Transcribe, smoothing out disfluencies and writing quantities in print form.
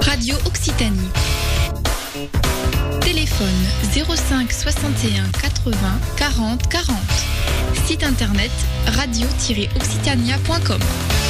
Radio Occitanie. Téléphone 05 61 80 40 40. Site internet radio-occitania.com.